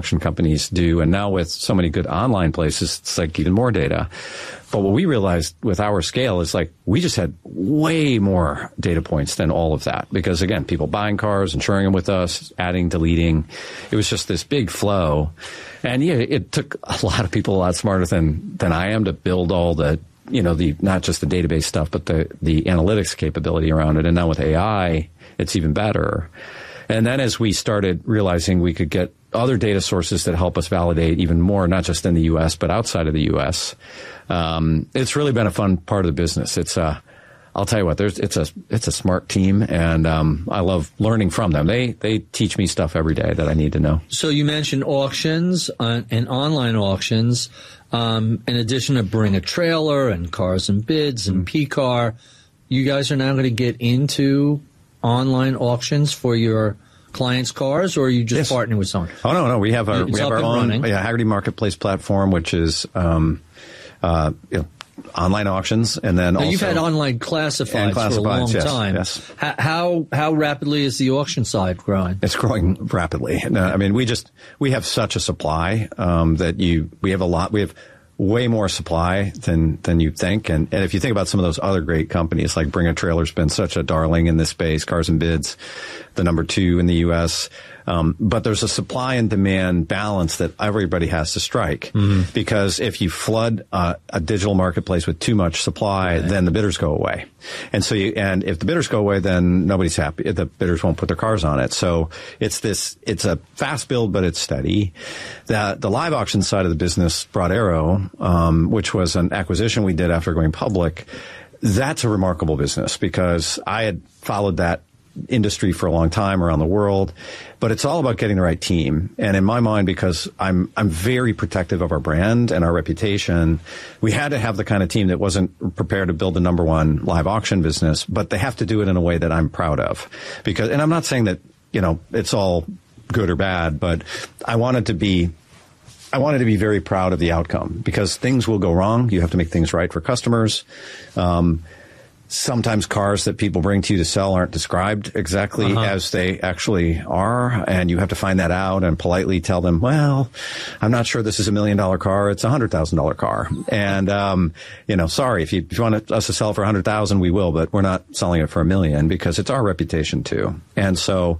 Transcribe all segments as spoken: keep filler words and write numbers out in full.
auction companies do. And now with so many good online places, it's like even more data. But what we realized with our scale is like we just had way more data points than all of that. Because again, people buying cars, insuring them with us, adding, deleting. It was just this big flow. And yeah, it took a lot of people a lot smarter than, than I am to build all the, you know, the, not just the database stuff, but the, the analytics capability around it. And now with A I, it's even better. And then as we started realizing we could get other data sources that help us validate even more, not just in the U S, but outside of the U S, um, it's really been a fun part of the business. It's a, I'll tell you what, there's, it's a, it's a smart team, and, um, I love learning from them. They, they teach me stuff every day that I need to know. So you mentioned auctions uh, and online auctions, um, in addition to Bring a Trailer and Cars and Bids and mm-hmm. P-Car, you guys are now going to get into online auctions for your clients' cars, or are you just yes. partnering with someone? Oh, no, no. We have our, it's we have our own yeah, Hagerty Marketplace platform, which is um, uh, you know, online auctions. And then now also you've had online classifieds, classifieds for a long yes, time. Yes. How, how how rapidly is the auction side growing? It's growing rapidly. No, I mean, we just we have such a supply um, that you we have a lot. We have way more supply than than you think. And, and if you think about some of those other great companies, like Bring a Trailer's been such a darling in this space, Cars and Bids, the number two in the U S. Um, but there's a supply and demand balance that everybody has to strike. Mm-hmm. Because if you flood uh, a digital marketplace with too much supply, right. then the bidders go away. And so you, and if the bidders go away, then nobody's happy. The bidders won't put their cars on it. So it's this, it's a fast build, but it's steady. The, the live auction side of the business, Broad Arrow, um, which was an acquisition we did after going public, that's a remarkable business because I had followed that industry for a long time around the world, but it's all about getting the right team. And in my mind, because I'm I'm very protective of our brand and our reputation, we had to have the kind of team that wasn't prepared to build the number one live auction business, but they have to do it in a way that I'm proud of. Because, and I'm not saying that, you know, it's all good or bad, but I wanted to be I wanted to be very proud of the outcome because things will go wrong. You have to make things right for customers. Um, Sometimes cars that people bring to you to sell aren't described exactly uh-huh. as they actually are, and you have to find that out and politely tell them, well, I'm not sure this is a million dollar car, it's a hundred thousand dollar car. And, um, you know, sorry, if you, if you want us to sell for a hundred thousand, we will, but we're not selling it for a million because it's our reputation too. And so,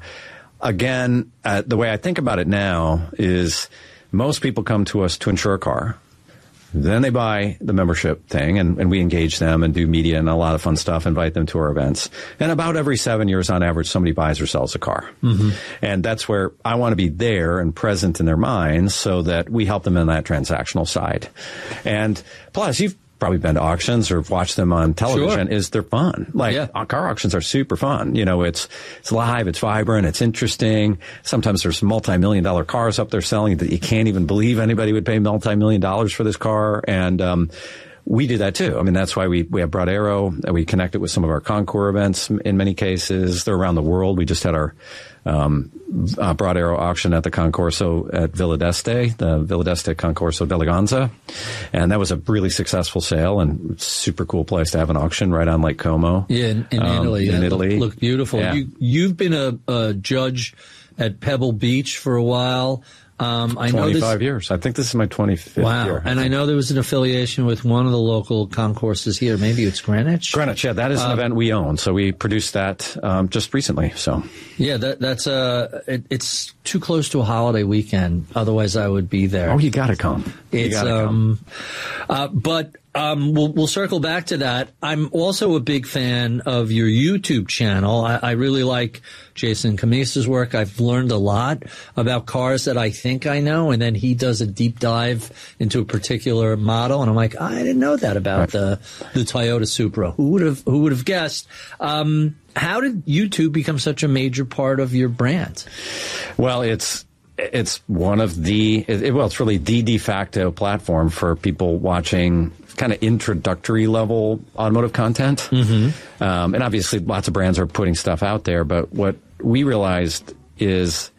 again, uh, the way I think about it now is most people come to us to insure a car. Then they buy the membership thing, and, and we engage them and do media and a lot of fun stuff, invite them to our events. And about every seven years on average, somebody buys or sells a car. Mm-hmm. And that's where I want to be there and present in their minds so that we help them in that transactional side. And plus, you've probably been to auctions or watched them on television. Sure. Is they're fun. Like yeah. car auctions are super fun. You know, it's it's live, it's vibrant, it's interesting. Sometimes there's multi-million dollar cars up there selling that you can't even believe anybody would pay multi-million dollars for this car. And um we do that too. I mean, that's why we, we have Broad Arrow. We connect it with some of our Concours events in many cases. They're around the world. We just had our um, uh, Broad Arrow auction at the Concorso at Villa d'Este, the Villa d'Este Concorso d'Eleganza. And that was a really successful sale and super cool place to have an auction right on Lake Como. Yeah, in, in um, Italy. In yeah, Italy. Looked beautiful. Yeah. You, you've been a, a judge at Pebble Beach for a while. Um, I know twenty-five this, years. I think this is my twenty-fifth wow. year. And I know there was an affiliation with one of the local concourses here. Maybe it's Greenwich? Greenwich, yeah. That is an um, event we own. So we produced that um, just recently. So yeah, that, that's uh, it, it's too close to a holiday weekend. Otherwise, I would be there. Oh, you got to come. You it's, gotta um, come. Uh, but um, we'll, we'll circle back to that. I'm also a big fan of your YouTube channel. I, I really like Jason Camisa's work. I've learned a lot about cars that I think I know, and then he does a deep dive into a particular model, and I'm like, I didn't know that about right. the the Toyota Supra. Who would have who would have guessed? Um, how did YouTube become such a major part of your brand? Well, it's it's one of the it, well, it's really the de facto platform for people watching kind of introductory level automotive content. Mm-hmm. Um, and obviously lots of brands are putting stuff out there. But what we realized is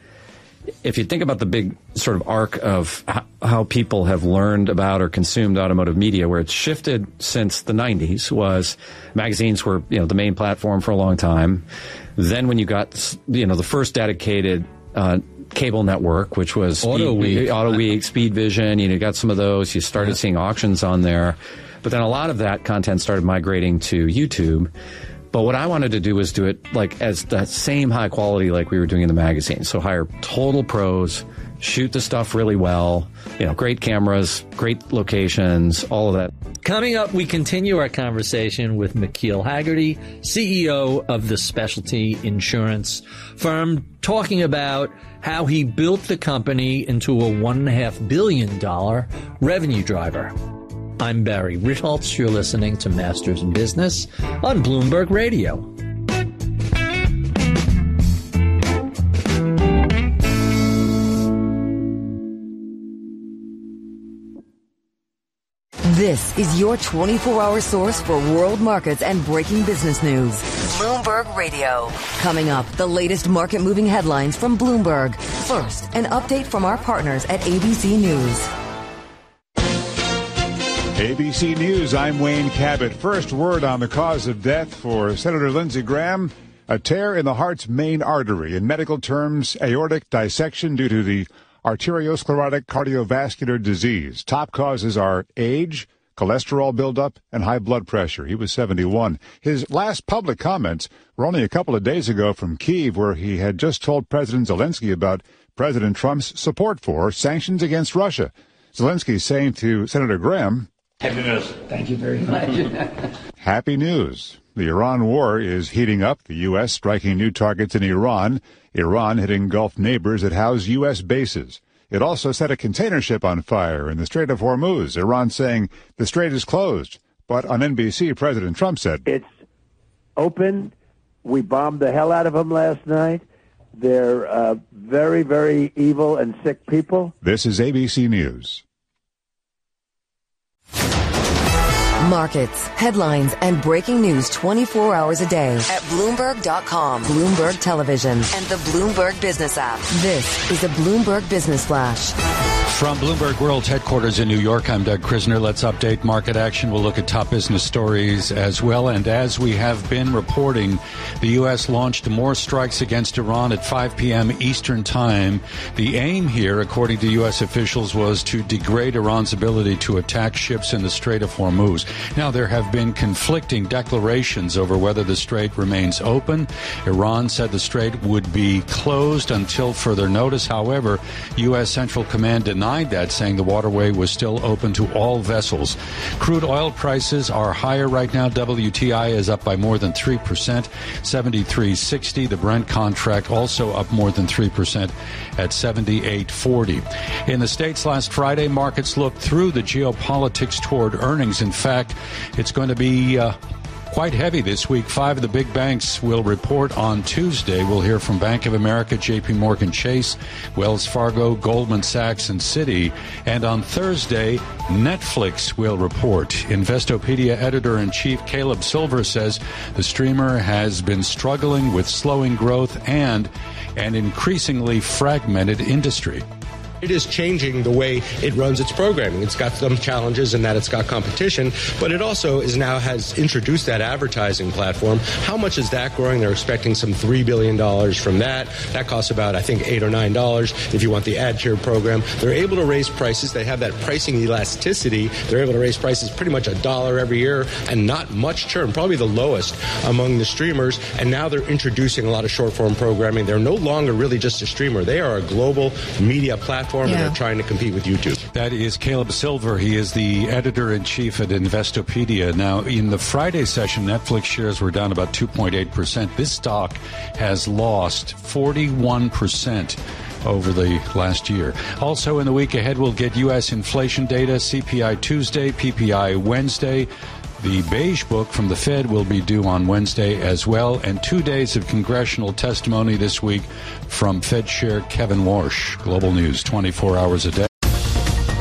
if you think about the big sort of arc of how, how people have learned about or consumed automotive media, where it's shifted since the nineties was magazines were, you know, the main platform for a long time. Then when you got, you know, the first dedicated uh cable network, which was Auto Week, Auto Week, Speed Vision. You know, you got some of those. You started yeah. seeing auctions on there. But then a lot of that content started migrating to YouTube. But what I wanted to do was do it like as that same high quality like we were doing in the magazine. So hire total pros, shoot the stuff really well, you know, great cameras, great locations, all of that. Coming up, we continue our conversation with McKeel Hagerty, C E O of the Specialty Insurance firm, talking about how he built the company into a one point five billion dollars revenue driver. I'm Barry Ritholtz. You're listening to Masters in Business on Bloomberg Radio. This is your twenty-four hour source for world markets and breaking business news. Bloomberg Radio. Coming up, the latest market-moving headlines from Bloomberg. First, an update from our partners at A B C News. A B C News, I'm Wayne Cabot. First word on the cause of death for Senator Lindsey Graham, a tear in the heart's main artery. In medical terms, aortic dissection due to the arteriosclerotic cardiovascular disease. Top causes are age, cholesterol buildup, and high blood pressure. He was seventy-one. His last public comments were only a couple of days ago from Kyiv, where he had just told President Zelensky about President Trump's support for sanctions against Russia. Zelensky saying to Senator Graham, happy news. Thank you very much. Happy news. The Iran war is heating up. The U S striking new targets in Iran. Iran hitting Gulf neighbors that house U S bases. It also set a container ship on fire in the Strait of Hormuz. Iran saying the strait is closed. But on N B C, President Trump said, it's open. We bombed the hell out of them last night. They're uh, very, very evil and sick people. This is A B C News. Markets, headlines, and breaking news twenty-four hours a day at Bloomberg dot com, Bloomberg Television, and the Bloomberg Business app. This is a Bloomberg Business Flash. From Bloomberg World Headquarters in New York, I'm Doug Krisner. Let's update market action. We'll look at top business stories as well. And as we have been reporting, the U S launched more strikes against Iran at five p.m. Eastern Time. The aim here, according to U S officials, was to degrade Iran's ability to attack ships in the Strait of Hormuz. Now, there have been conflicting declarations over whether the strait remains open. Iran said the strait would be closed until further notice. However, U S Central Command denied that, saying the waterway was still open to all vessels. Crude oil prices are higher right now. W T I is up by more than three percent, seventy-three sixty. The Brent contract also up more than three percent at seventy-eight forty. In the States last Friday, markets looked through the geopolitics toward earnings. In fact, it's going to be uh, quite heavy this week. Five of the big banks will report on Tuesday. We'll hear from Bank of America, J P Morgan Chase, Wells Fargo, Goldman Sachs, and Citi. And on Thursday, Netflix will report. Investopedia editor-in-chief Caleb Silver says the streamer has been struggling with slowing growth and an increasingly fragmented industry. It is changing the way it runs its programming. It's got some challenges in that it's got competition, but it also is now has introduced that advertising platform. How much is that growing? They're expecting some three billion dollars from that. That costs about, I think, eight or nine dollars if you want the ad tier program. They're able to raise prices. They have that pricing elasticity. They're able to raise prices pretty much a dollar every year and not much churn, probably the lowest among the streamers. And now they're introducing a lot of short-form programming. They're no longer really just a streamer. They are a global media platform. Yeah. And they're trying to compete with YouTube. That is Caleb Silver. He is the editor-in-chief at Investopedia. Now, in the Friday session, Netflix shares were down about two point eight percent. This stock has lost forty-one percent over the last year. Also, in the week ahead, we'll get U S inflation data, C P I Tuesday, P P I Wednesday. The Beige Book from the Fed will be due on Wednesday as well, and two days of congressional testimony this week from Fed Chair Kevin Warsh. Global News, twenty-four hours a day.